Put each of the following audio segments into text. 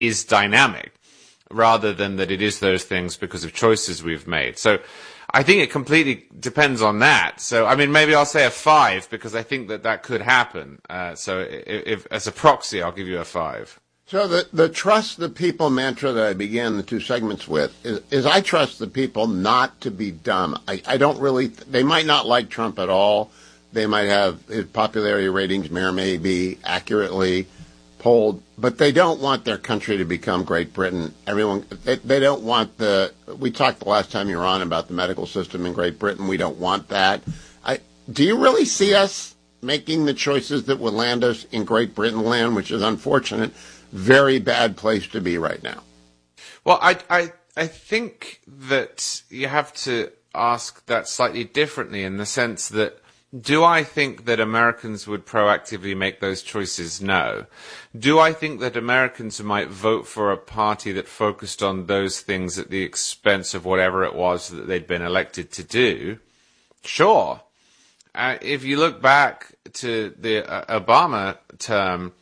is dynamic, rather than that it is those things because of choices we've made. So I think it completely depends on that. So, I mean, maybe I'll say a 5 because I think that could happen. So if as a proxy, I'll give you a 5. So the trust the people mantra that I began the 2 segments with is I trust the people not to be dumb. I don't really, they might not like Trump at all. They might have his popularity ratings may be accurately polled, but they don't want their country to become Great Britain. They don't want we talked the last time you were on about the medical system in Great Britain. We don't want that. Do you really see us making the choices that would land us in Great Britain land, which is unfortunate, very bad place to be right now? Well, I think that you have to ask that slightly differently in the sense that, do I think that Americans would proactively make those choices? No. Do I think that Americans might vote for a party that focused on those things at the expense of whatever it was that they'd been elected to do? Sure. If you look back to the Obama term,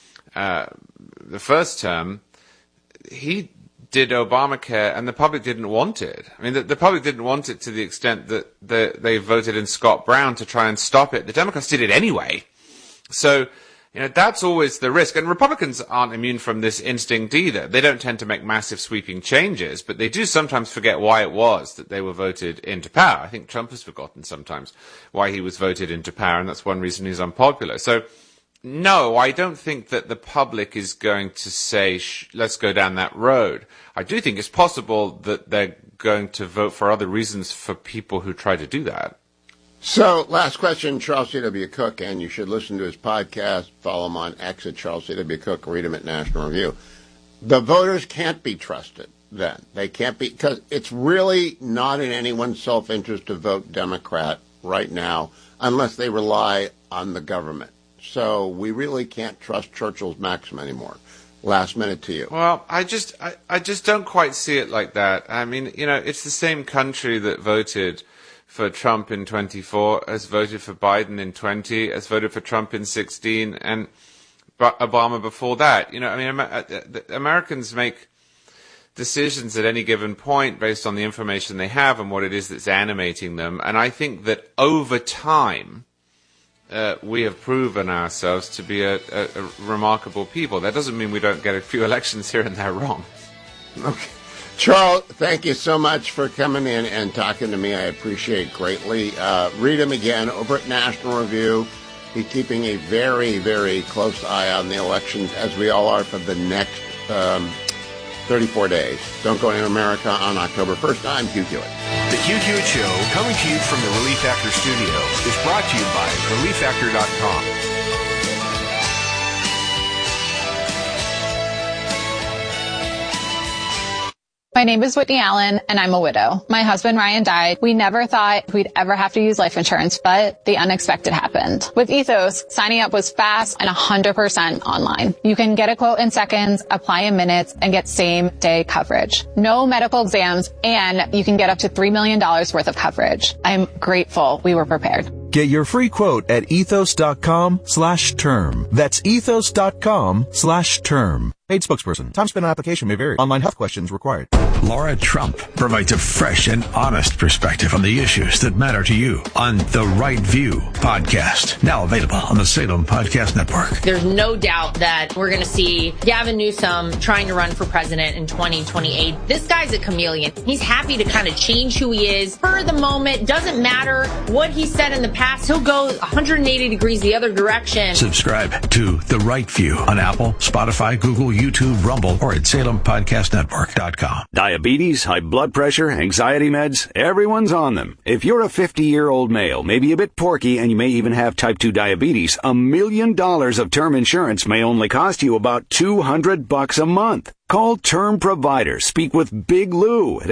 the first term, he did Obamacare, and the public didn't want it. I mean, the public didn't want it to the extent that they voted in Scott Brown to try and stop it. The Democrats did it anyway. So, that's always the risk. And Republicans aren't immune from this instinct either. They don't tend to make massive sweeping changes, but they do sometimes forget why it was that they were voted into power. I think Trump has forgotten sometimes why he was voted into power, and that's one reason he's unpopular. So, no, I don't think that the public is going to say, let's go down that road. I do think it's possible that they're going to vote for other reasons for people who try to do that. So, last question, Charles C.W. Cook, and you should listen to his podcast, follow him on X at Charles C.W. Cook, read him at National Review. The voters can't be trusted then. They can't be, because it's really not in anyone's self-interest to vote Democrat right now unless they rely on the government. So we really can't trust Churchill's maxim anymore. Last minute to you. Well, I just don't quite see it like that. I mean, it's the same country that voted for Trump in 24 as voted for Biden in 20, as voted for Trump in 16, and Obama before that. Americans make decisions at any given point based on the information they have and what it is that's animating them. And I think that over time, we have proven ourselves to be a remarkable people. That doesn't mean we don't get a few elections here and there wrong. Okay. Charles, thank you so much for coming in and talking to me. I appreciate greatly. Read him again over at National Review. He's keeping a very, very close eye on the elections, as we all are, for the next 34 days. Don't go to America on October 1st. I'm Hugh Hewitt. The Hugh Hewitt Show, coming to you from the Relief Factor studio, is brought to you by ReliefFactor.com. My name is Whitney Allen, and I'm a widow. My husband, Ryan, died. We never thought we'd ever have to use life insurance, but the unexpected happened. With Ethos, signing up was fast and 100% online. You can get a quote in seconds, apply in minutes, and get same-day coverage. No medical exams, and you can get up to $3 million worth of coverage. I'm grateful we were prepared. Get your free quote at ethos.com/term. That's ethos.com/term. Paid spokesperson. Time spent on application may vary. Online health questions required. Laura Trump provides a fresh and honest perspective on the issues that matter to you on The Right View podcast. Now available on the Salem Podcast Network. There's no doubt that we're going to see Gavin Newsom trying to run for president in 2028. This guy's a chameleon. He's happy to kind of change who he is for the moment. Doesn't matter what he said in the past. He'll go 180 degrees the other direction. Subscribe to The Right View on Apple, Spotify, Google, YouTube, Rumble, or at SalemPodcastNetwork.com. Diabetes, high blood pressure, anxiety meds, everyone's on them. If you're a 50-year-old male, maybe a bit porky, and you may even have type 2 diabetes, $1 million of term insurance may only cost you about $200 a month. Call Term Provider. Speak with Big Lou at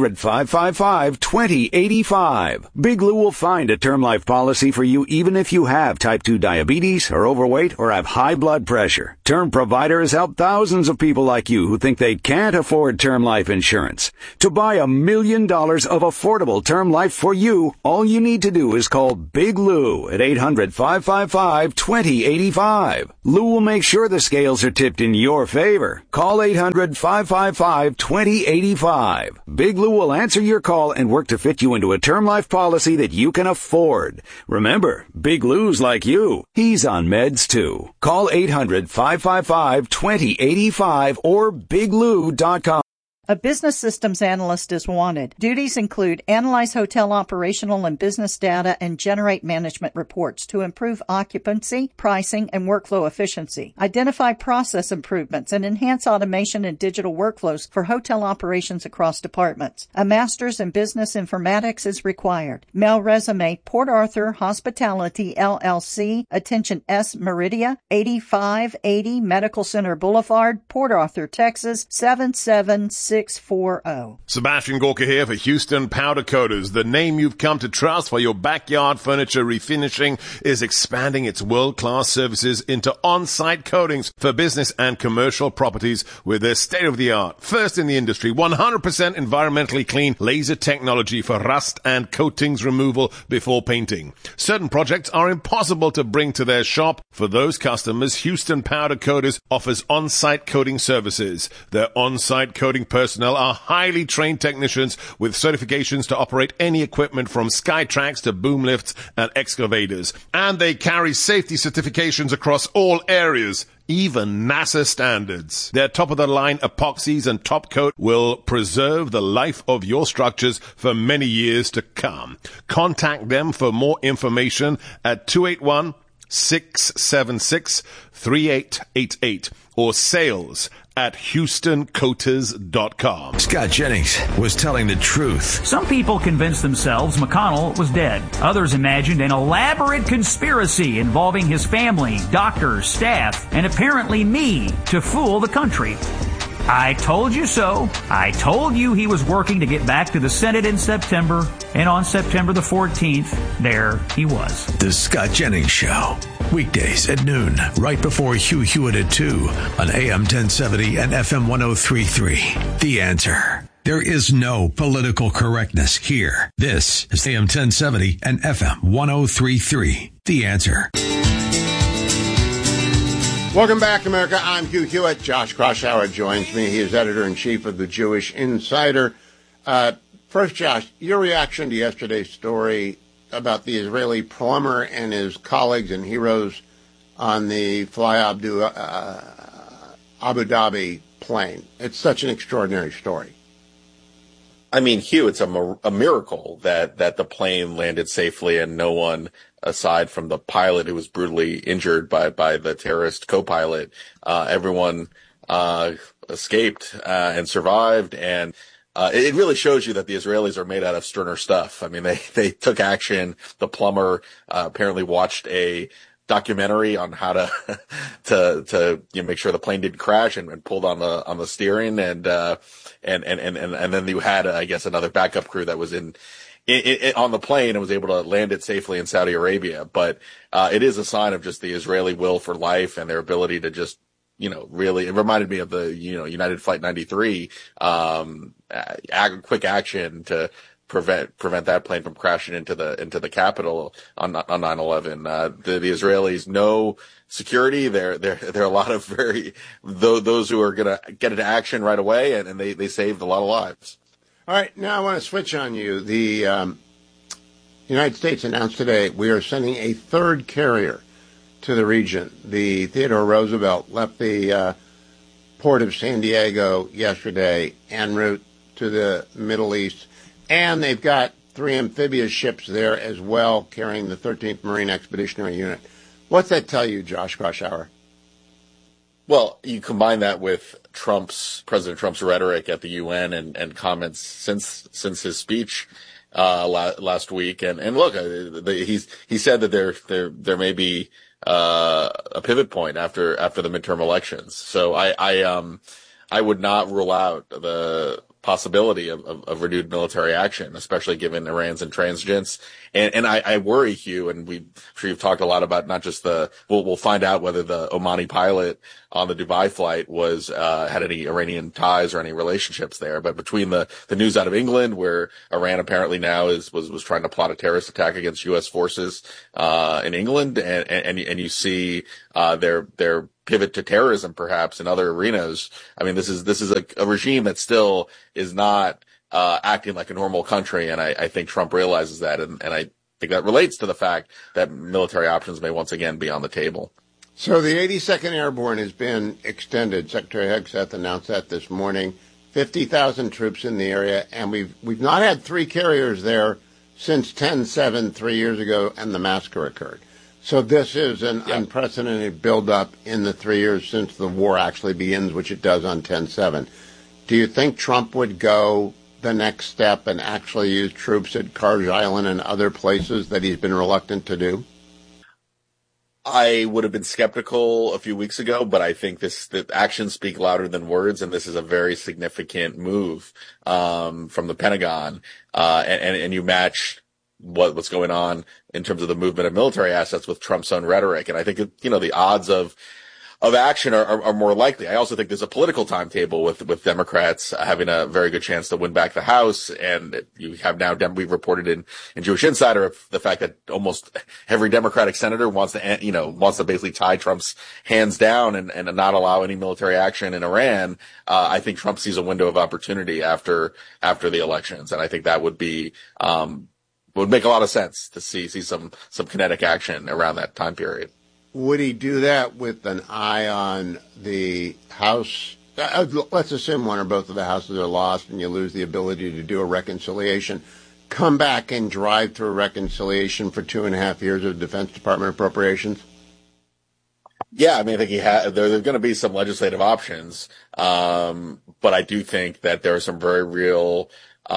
800-555-2085. Big Lou will find a term life policy for you even if you have type 2 diabetes, are overweight, or have high blood pressure. Term Provider has helped thousands of people like you who think they can't afford term life insurance. To buy $1 million of affordable term life for you, all you need to do is call Big Lou at 800-555-2085. Lou will make sure the scales are tipped in your favor. Call 800-555-2085. Big Lou will answer your call and work to fit you into a term life policy that you can afford. Remember, Big Lou's like you. He's on meds too. Call 800-555-2085 or biglou.com. A business systems analyst is wanted. Duties include analyze hotel operational and business data and generate management reports to improve occupancy, pricing, and workflow efficiency. Identify process improvements and enhance automation and digital workflows for hotel operations across departments. A master's in business informatics is required. Mail resume, Port Arthur Hospitality LLC, attention S. Meridia, 8580 Medical Center Boulevard, Port Arthur, Texas, 77640. Sebastian Gorka here for Houston Powder Coaters. The name you've come to trust for your backyard furniture refinishing is expanding its world-class services into on-site coatings for business and commercial properties with their state-of-the-art, first in the industry, 100% environmentally clean laser technology for rust and coatings removal before painting. Certain projects are impossible to bring to their shop. For those customers, Houston Powder Coaters offers on-site coating services. Their on-site coating personnel are highly trained technicians with certifications to operate any equipment from Skytrax to boom lifts and excavators. And they carry safety certifications across all areas, even NASA standards. Their top-of-the-line epoxies and top coat will preserve the life of your structures for many years to come. Contact them for more information at 281-676-3888 or sales at HoustonCoaters.com. Scott Jennings was telling the truth. Some people convinced themselves McConnell was dead. Others imagined an elaborate conspiracy involving his family, doctors, staff, and apparently me to fool the country. I told you so. I told you he was working to get back to the Senate in September, and on September the 14th, there he was. The Scott Jennings Show. Weekdays at noon, right before Hugh Hewitt at 2 on AM 1070 and FM 103.3. The Answer. There is no political correctness here. This is AM 1070 and FM 103.3. The Answer. Welcome back, America. I'm Hugh Hewitt. Josh Kraushaar joins me. He is editor-in-chief of the Jewish Insider. First, Josh, your reaction to yesterday's story about the Israeli plumber and his colleagues and heroes on the Fly Abu Dhabi plane. It's such an extraordinary story. I mean, Hugh, it's a miracle that the plane landed safely and no one, aside from the pilot who was brutally injured by the terrorist co-pilot, everyone escaped and survived. And it really shows you that the Israelis are made out of sterner stuff. I mean, they took action. The plumber apparently watched a documentary on how to make sure the plane didn't crash and pulled on the steering and then you had, I guess, another backup crew that was on the plane and was able to land it safely in Saudi Arabia. But it is a sign of just the Israeli will for life and their ability to just, really, it reminded me of the, United Flight 93, quick action to prevent that plane from crashing into the Capitol on 9/11. The Israelis know security. They're a lot of those who are going to get into action right away, and they saved a lot of lives. All right, now I want to switch on you. The United States announced today we are sending a third carrier to the region. The Theodore Roosevelt left the port of San Diego yesterday en route to the Middle East, and they've got 3 amphibious ships there as well, carrying the 13th Marine Expeditionary Unit. What's that tell you, Josh Kraushaar? Well, you combine that with President Trump's rhetoric at the UN and comments since his speech last week, and look, he said that there may be a pivot point after the midterm elections. So I would not rule out the possibility of renewed military action, especially given Iran's intransigence. And I worry, Hugh, and I'm sure you've talked a lot about not just we'll find out whether the Omani pilot on the Dubai flight had any Iranian ties or any relationships there. But between the news out of England, where Iran apparently now was trying to plot a terrorist attack against U.S. forces, in England, and you see, their pivot to terrorism perhaps in other arenas. I mean, this is a regime that still is not acting like a normal country, and I think Trump realizes that, and I think that relates to the fact that military options may once again be on the table. So the 82nd Airborne has been extended. Secretary Hegseth announced that this morning. 50,000 troops in the area, and we've not had three carriers there since 10/7 3 years ago, and the massacre occurred. So this is an unprecedented buildup in the 3 years since the war actually begins, which it does on 10/7. Do you think Trump would go the next step and actually use troops at Karj Island and other places that he's been reluctant to do? I would have been skeptical a few weeks ago, but I think the actions speak louder than words, and this is a very significant move from the Pentagon. And you match what's going on in terms of the movement of military assets with Trump's own rhetoric. And I think, the odds of action are more likely. I also think there's a political timetable with Democrats having a very good chance to win back the House. And you have now, we've reported in Jewish Insider of the fact that almost every Democratic senator wants to basically tie Trump's hands down and not allow any military action in Iran. I think Trump sees a window of opportunity after the elections. And I think that would be, would make a lot of sense to see some kinetic action around that time period. Would he do that with an eye on the House? Let's assume one or both of the houses are lost and you lose the ability to do a reconciliation. Come back and drive through a reconciliation for 2.5 years of Defense Department appropriations? Yeah, I mean, I think there's going to be some legislative options. But I do think that there are some very real,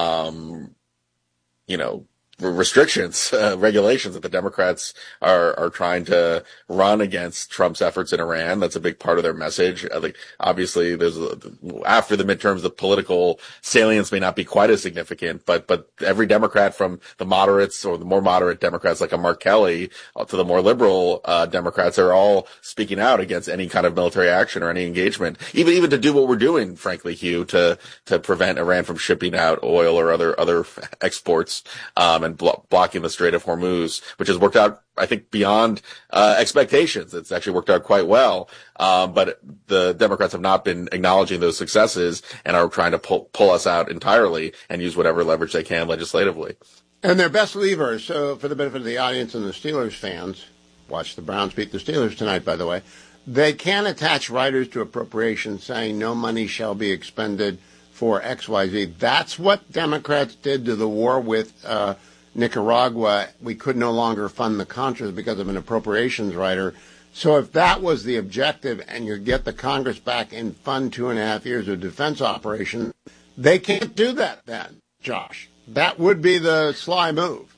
restrictions, regulations that the Democrats are trying to run against Trump's efforts in Iran. That's a big part of their message. I think obviously after the midterms, the political salience may not be quite as significant, but every Democrat, from the moderates or the more moderate Democrats like a Mark Kelly to the more liberal Democrats, are all speaking out against any kind of military action or any engagement, even to do what we're doing, frankly, Hugh, to prevent Iran from shipping out oil or other exports, and blocking the Strait of Hormuz, which has worked out, I think, beyond expectations. It's actually worked out quite well. But the Democrats have not been acknowledging those successes and are trying to pull us out entirely and use whatever leverage they can legislatively. And their best levers, so for the benefit of the audience and the Steelers fans, watch the Browns beat the Steelers tonight, by the way, they can attach riders to appropriations saying no money shall be expended for XYZ. That's what Democrats did to the war with Nicaragua. We could no longer fund the Contras because of an appropriations rider. So if that was the objective and you get the Congress back and fund 2.5 years of defense operations, they can't do that then, Josh. That would be the sly move.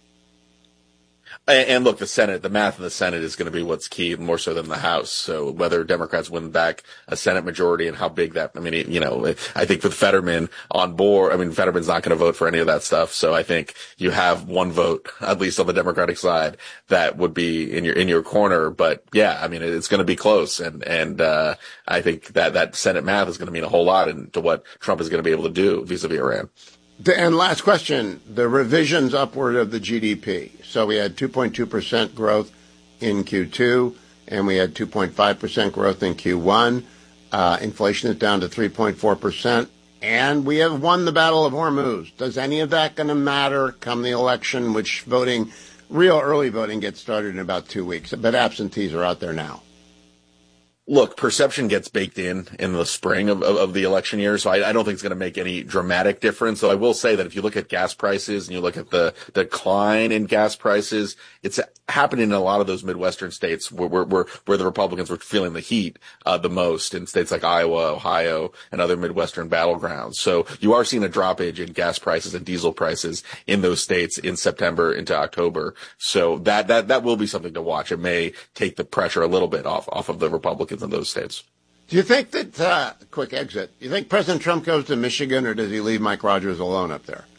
And look, the math in the Senate is going to be what's key, more so than the House. So whether Democrats win back a Senate majority and how big that, I think with Fetterman on board, Fetterman's not going to vote for any of that stuff. So I think you have one vote, at least on the Democratic side, that would be in your corner. But yeah, it's going to be close. And I think that Senate math is going to mean a whole lot into what Trump is going to be able to do vis-a-vis Iran. And last question, the revisions upward of the GDP. So we had 2.2% growth in Q2, and we had 2.5% growth in Q1. Inflation is down to 3.4%, and we have won the Battle of Hormuz. Does any of that going to matter come the election, which real early voting gets started in about 2 weeks, but absentees are out there now? Look, perception gets baked in the spring of the election year, so I don't think it's going to make any dramatic difference. So I will say that if you look at gas prices and you look at the decline in gas prices, it's happening in a lot of those Midwestern states where the Republicans were feeling the heat the most, in states like Iowa, Ohio, and other Midwestern battlegrounds. So you are seeing a droppage in gas prices and diesel prices in those states in September into October. So that will be something to watch. It may take the pressure a little bit off of the Republicans in those states. Do you think that, quick exit, do you think President Trump goes to Michigan, or does he leave Mike Rogers alone up there?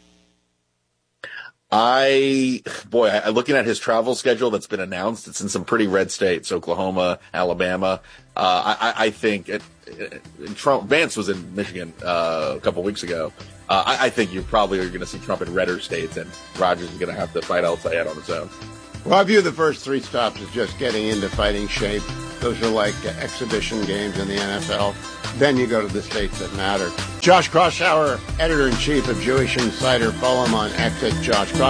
Looking at his travel schedule that's been announced, it's in some pretty red states, Oklahoma, Alabama. I think Vance was in Michigan a couple weeks ago. I think you probably are going to see Trump in redder states, and Rogers is going to have to fight outside on his own. Well, I view the first 3 stops as just getting into fighting shape. Those are like exhibition games in the NFL. Then you go to the states that matter. Josh Kraushaar, editor-in-chief of Jewish Insider. Follow him on X at Josh Kraushaar.